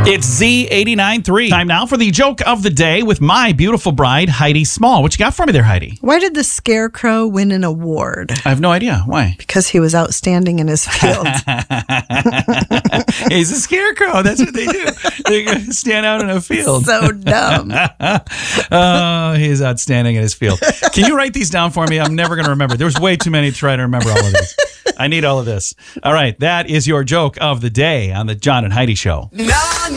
It's Z89.3. Time now for the joke of the day with my beautiful bride, Heidi Small. What you got for me there, Heidi? Why did the Scarecrow win an award? I have no idea. Why? Because he was outstanding in his field. He's a scarecrow. That's what they do. They stand out in a field. So dumb. Oh, he's outstanding in his field. Can you write these down for me? I'm never going to remember. There's way too many to try to remember all of these. I need all of this. All right. That is your joke of the day on the John and Heidi Show.